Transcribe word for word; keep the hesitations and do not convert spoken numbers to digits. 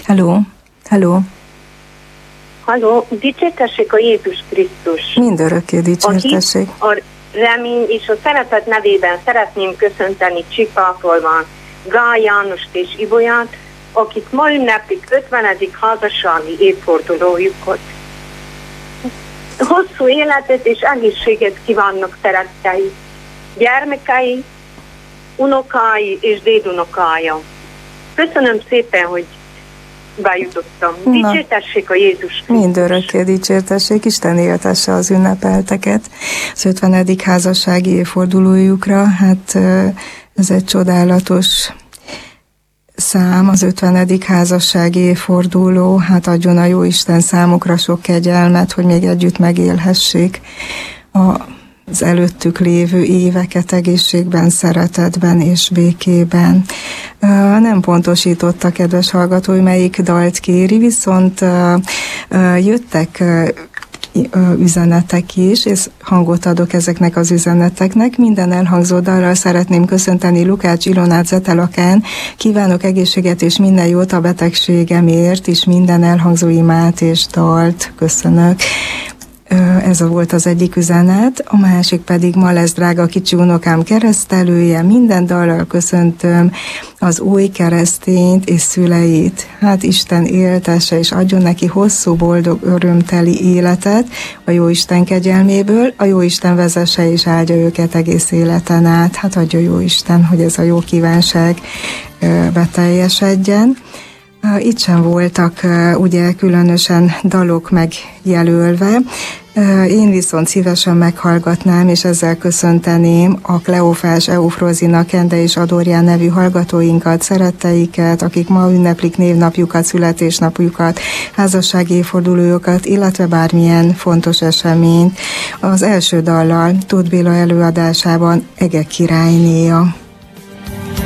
Hello, hello. Halló, dicsértessék a Jézus Krisztus. Mindörökké dicsértessék. A remény és a szeretet nevében szeretném köszönteni Csipátolban Gál Jánost és Ibolyát, akik ma ünneplik ötvenedik házassági évfordulójukat. Hosszú életet és egészséget kívánnak szerettei, gyermekei, unokái és dédunokája. Köszönöm szépen, hogy bejutottam. Dicsértessék a Jézus Krisztus. Mindörökké dicsértessék, Isten éltesse az ünnepelteket az ötvenedik házassági évfordulójukra. Hát ez egy csodálatos szám, az ötvenedik házassági évforduló. Hát adjon a Jóisten számukra sok kegyelmet, hogy még együtt megélhessék a az előttük lévő éveket egészségben, szeretetben és békében. Nem pontosította, kedves hallgató, hogy melyik dalt kéri, viszont jöttek üzenetek is, és hangot adok ezeknek az üzeneteknek. Minden elhangzó dallal szeretném köszönteni Lukács Ilonát Zetelakán. Kívánok egészséget és minden jót a betegségemért, és minden elhangzó imát és dalt köszönök. Ez volt az egyik üzenet, a másik pedig: ma lesz drága kicsi unokám keresztelője, minden dallal köszöntöm az új keresztényt és szüleit. Hát Isten éltesse és adjon neki hosszú, boldog, örömteli életet a Jóisten kegyelméből, a Jóisten vezesse és áldja őket egész életen át. Hát adja Jóisten, hogy ez a jó kívánság beteljesedjen. Itt sem voltak ugye különösen dalok megjelölve, én viszont szívesen meghallgatnám, és ezzel köszönteném a Kleofás, Eufrozina, Kende és Adorján nevű hallgatóinkat, szeretteiket, akik ma ünneplik névnapjukat, születésnapjukat, házassági évfordulójukat, illetve bármilyen fontos eseményt. Az első dallal Tóth Béla előadásában Ege királynéja.